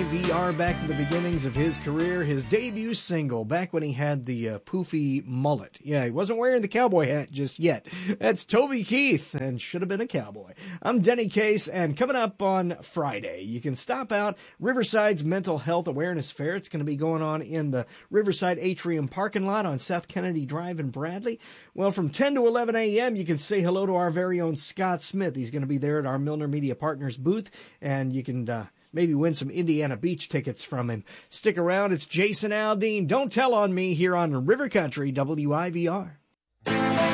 WYVR back to the beginnings of his career, his debut single, back when he had the poofy mullet. Yeah, he wasn't wearing the cowboy hat just yet. That's Toby Keith, and should have been a cowboy. I'm Denny Case, and coming up on Friday, you can stop out Riverside's Mental Health Awareness Fair. It's going to be going on in the Riverside Atrium parking lot on South Kennedy Drive in Bradley. Well, from 10 to 11 a.m., you can say hello to our very own Scott Smith. He's going to be there at our Milner Media Partners booth, and you can maybe win some Indiana Beach tickets from him. Stick around. It's Jason Aldean. Don't Tell on Me here on River Country WIVR.